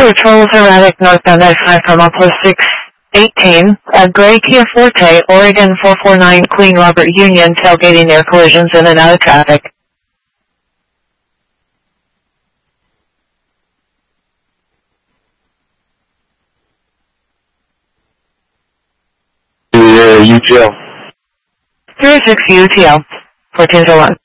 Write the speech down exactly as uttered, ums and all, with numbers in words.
Charles Erratic northbound I five from Upper six eighteen at Gray Kia Forte, Oregon four four nine Queen Robert Union, tailgating near collisions in and out of traffic. Uh, U T L. three six U T L, fourteen oh one.